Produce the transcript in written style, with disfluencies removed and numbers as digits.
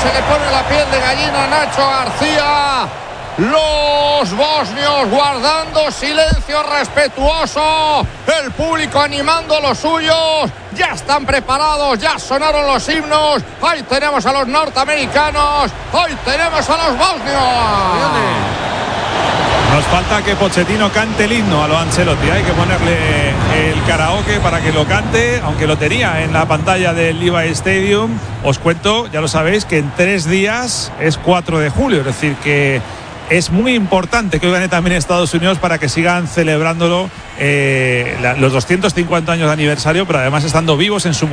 se le pone la piel de gallina a Nacho García. Los bosnios guardando silencio respetuoso, el público animando a los suyos, ya están preparados, ya sonaron los himnos, ahí tenemos a los norteamericanos, ahí tenemos a los bosnios. Nos falta que Pochettino cante el himno a lo Ancelotti. Hay que ponerle el karaoke para que lo cante, aunque lo tenía en la pantalla del Levi's Stadium. Os cuento, ya lo sabéis, que en 3 días es 4 de julio, es decir que es muy importante que hoy gane también Estados Unidos para que sigan celebrándolo los 250 años de aniversario, pero además estando vivos en su